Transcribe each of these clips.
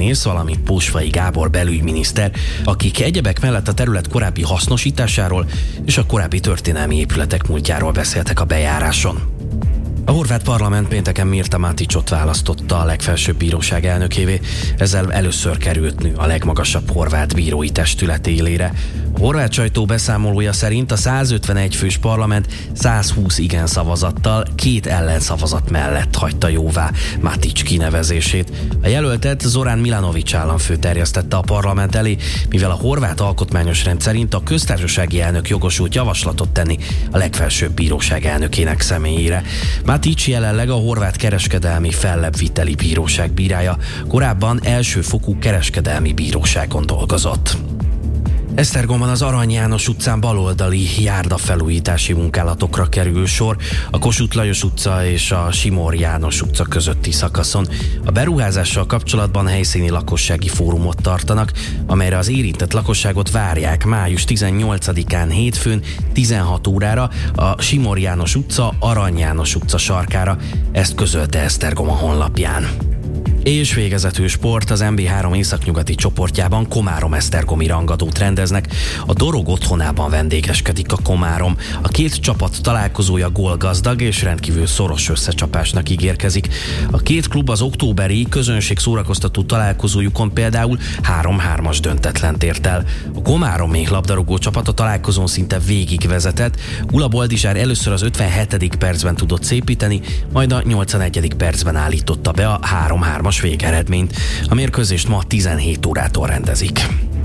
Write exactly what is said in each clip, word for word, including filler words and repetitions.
történész, valamint Pósvai Gábor belügyminiszter, akik egyebek mellett a terület korábbi hasznosításáról és a korábbi történelmi épületek múltjáról beszéltek a bejáráson. A horvát parlament pénteken Mirta Matićot választotta a legfelsőbb bíróság elnökévé, ezzel először került nő a legmagasabb horvát bírói testület élére. A horvát sajtó beszámolója szerint a százötvenegy fős parlament százhúsz igen szavazattal, két ellenszavazat mellett hagyta jóvá Matić kinevezését. A jelöltet Zoran Milanović államfő terjesztette a parlament elé, mivel a horvát alkotmányos rend szerint a köztársasági elnök jogosult javaslatot tenni a legfelsőbb bíróság elnökének személyére. Matić jelenleg a horvát kereskedelmi fellebbviteli bíróság bírája, korábban elsőfokú kereskedelmi bíróságon dolgozott. Esztergomban az Arany János utcán baloldali járdafelújítási munkálatokra kerül sor a Kossuth Lajos utca és a Simor János utca közötti szakaszon. A beruházással kapcsolatban helyszíni lakossági fórumot tartanak, amelyre az érintett lakosságot várják május tizennyolcadikán hétfőn tizenhat órára a Simor János utca, Arany János utca sarkára. Ezt közölte Esztergom a honlapján. És végezetül sport, az en bé három északnyugati csoportjában Komárom-esztergomi rangadót rendeznek. A Dorog otthonában vendégeskedik a Komárom. A két csapat találkozója gólgazdag és rendkívül szoros összecsapásnak ígérkezik. A két klub az októberi közönség szórakoztató találkozójukon például három-hármas döntetlent ért el. A komáromi labdarúgó csapat a találkozón szinte végig vezetett. Ula Boldizsár először az ötvenhetedik percben tudott szépíteni, majd a nyolcvanegyedik percben állította be a három-hármas végeredményt. A mérkőzést ma tizenhét órától rendezik.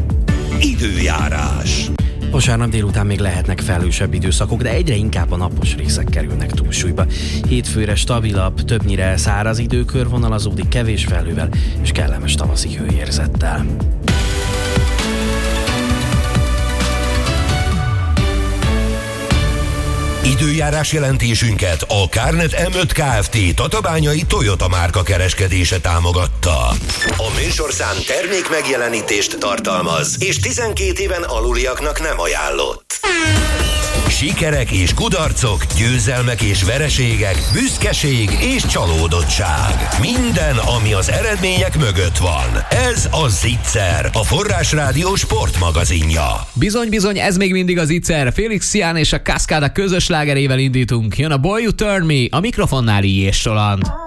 Időjárás. Vasárnap délután még lehetnek felhősebb időszakok, de egyre inkább a napos részek kerülnek túlsúlyba. Hétfőre stabilabb, többnyire száraz idő körvonalazódik, kevés felhővel és kellemes tavaszi hőérzettel. Időjárás jelentésünket a Kárnet em öt Kft. Tatabányai Toyota márka kereskedése támogatta. A műsorszám termék megjelenítést tartalmaz, és tizenkét éven aluliaknak nem ajánlott. Sikerek és kudarcok, győzelmek és vereségek, büszkeség és csalódottság. Minden, ami az eredmények mögött van. Ez a Zicser, a Forrásrádió sportmagazinja. Bizony-bizony, ez még mindig a Zicser. Félix Cián és a Cascada közös slágerével indítunk. Jön a Boy You Turn Me, a mikrofonnál Ilyes Roland.